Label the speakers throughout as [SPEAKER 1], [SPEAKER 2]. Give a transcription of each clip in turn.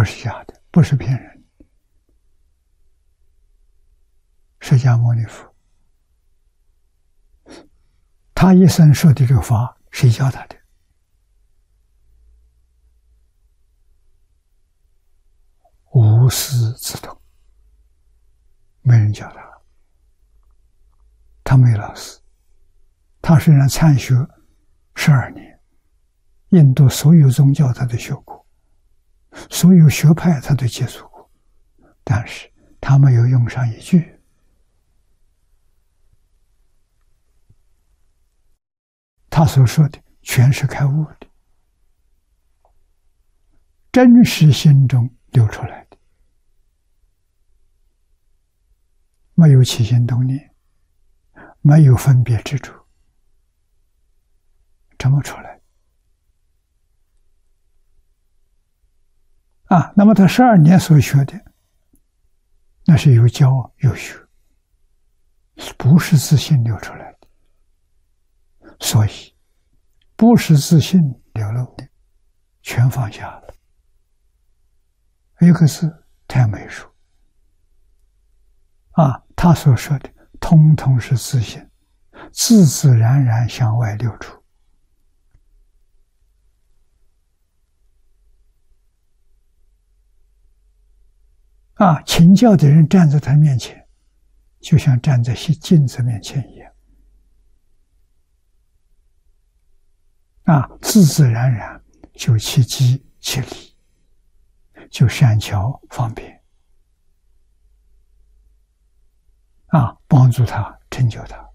[SPEAKER 1] 不是假的，不是骗人。释迦牟尼佛，他一生说的这个法，谁教他的？无师自通，没人教他，他没老师。他虽然参学12年，印度所有宗教他都学过，所有学派他都接触过，但是他没有用上一句。他所说的全是开悟的，真实心中流出来的，没有起心动念，没有分别执着，这么出来啊？那么他12年所学的，那是有教有学，不是自信流出来的。所以不是自信流露的，全放下了。一个字太美术啊！他所说的通通是自信，自自然然向外流出啊！请教的人站在他面前，就像站在镜子面前一样啊，自自然然就其机其理，就善巧方便啊，帮助他成就他，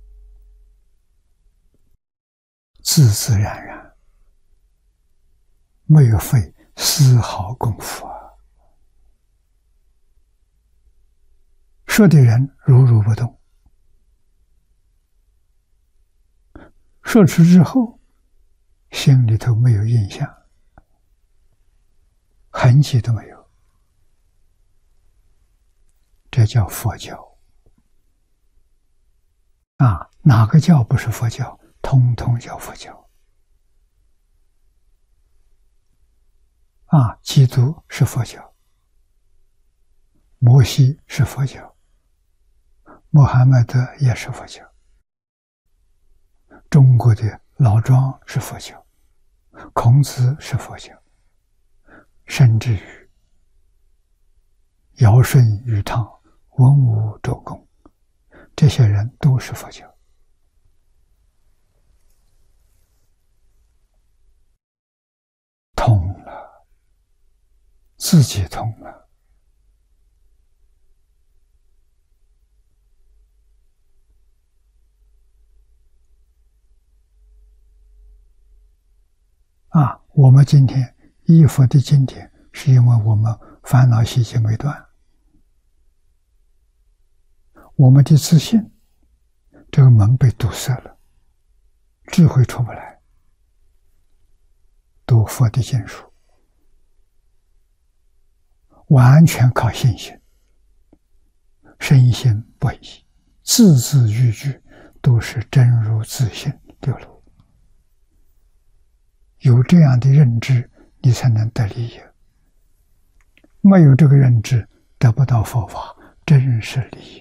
[SPEAKER 1] 自自然然，没有费丝毫功夫啊。说的人如如不动，说出之后心里头没有印象，痕迹都没有，这叫佛教啊！哪个教不是佛教？通通叫佛教啊！基督是佛教，摩西是佛教，穆罕默德也是佛教，中国的老庄是佛教，孔子是佛教，甚至于尧舜禹汤、文武周公，这些人都是佛教。通了，自己通了。啊，我们今天依佛的经典，是因为我们烦恼习气没断，我们的自信这个门被堵塞了，智慧出不来。读佛的经书，完全靠信心，深信不疑，字字句句都是真如自信流露。有这样的认知，你才能得利益。没有这个认知，得不到佛法真实利益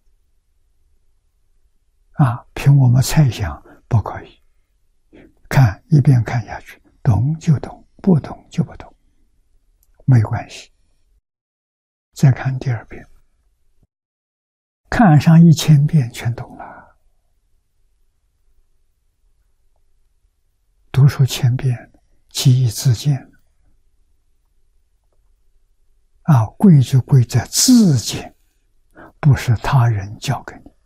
[SPEAKER 1] 啊！凭我们猜想不可以，看一遍看下去，懂就懂，不懂就不懂，没关系。再看第2遍，看上1000遍全懂了。读书1000遍，其义自见啊！贵就贵在自见，不是他人教给你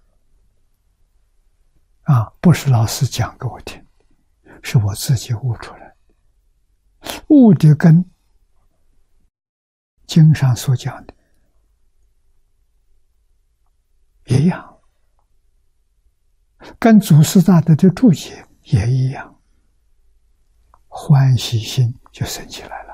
[SPEAKER 1] 啊，不是老师讲给我听，是我自己悟出来。悟的跟经上所讲的一样，跟祖师大德的注解也一样，欢喜心就生起来了。